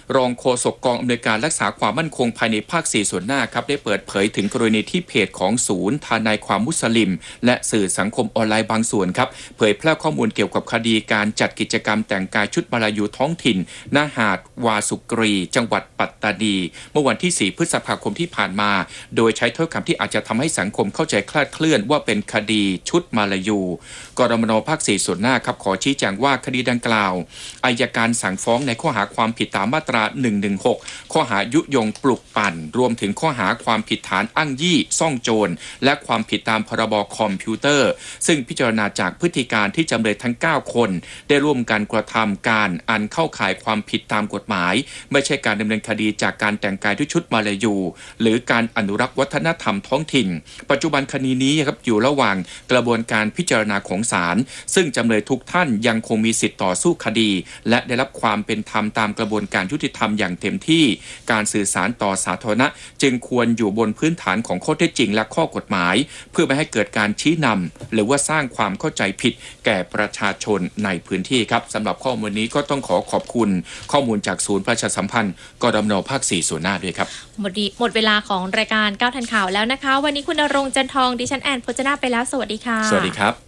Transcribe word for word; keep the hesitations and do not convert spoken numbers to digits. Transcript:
รองโฆษกกองอำนวยการรักษาความมั่นคงภายในภาคสี่ส่วนหน้าครับได้เปิดเผยถึงกรณีที่เพจของศูนย์ทนายความมุสลิมและสื่อสังคมออนไลน์บางส่วนครับเผยแพร่ข้อมูลเกี่ยวกับคดีการจัดกิจกรรมแต่งกายชุดมาลายูท้องถิ่นณหาดวาสุกรีจังหวัดปัตตานีเมื่อวันที่สี่พฤษภาคมที่ผ่านมาโดยใช้ถ้อยคำที่อาจจะทำให้สังคมเข้าใจคลาดเคลื่อนว่าเป็นคดีชุดมาลายูกรมน.ภาคสี่ส่วนหน้าครับขอชี้แจงว่าคดีดังกล่าวอัยการสั่งฟ้องในข้อหาความผิดตามมาตราหนึ่งหนึ่งหกข้อหายุยงปลุกปั่นรวมถึงข้อหาความผิดฐานอ้างยี่ซ่องโจรและความผิดตามพรบคอมพิวเตอร์ซึ่งพิจารณาจากพฤติการที่จำเลยทั้งเก้าคนได้ร่วมกันกระทำการอันเข้าข่ายความผิดตามกฎหมายไม่ใช่การดำเนินคดีจากการแต่งกายด้วยชุดมาลายูหรือการอนุรักษ์วัฒนธรรมท้องถิ่นปัจจุบันคดีนี้ครับอยู่ระหว่างกระบวนการพิจารณาของศาลซึ่งจำเลยทุกท่านยังคงมีสิทธิ์ต่อสู้คดีและได้รับความเป็นธรรมตามกระบวนการยุติธรรมอย่างเต็มที่การสื่อสารต่อสาธารณะจึงควรอยู่บนพื้นฐานของข้อเท็จจริงและข้อกฎหมายเพื่อไม่ให้เกิดการชี้นำหรือว่าสร้างความเข้าใจผิดแก่ประชาชนในพื้นที่ครับสำหรับข้อมูลนี้ก็ต้องขอขอบคุณข้อมูลจากศูนย์ประชาสัมพันธ์กรมน.ภาคสี่ส่วนหน้าด้วยครับหมดหมดเวลาของรายการก้าวทันข่าวแล้วนะคะวันนี้คุณณรงค์จันทองดิฉันแอนพจนาไปแล้วสวัสดีค่ะสวัสดีครับ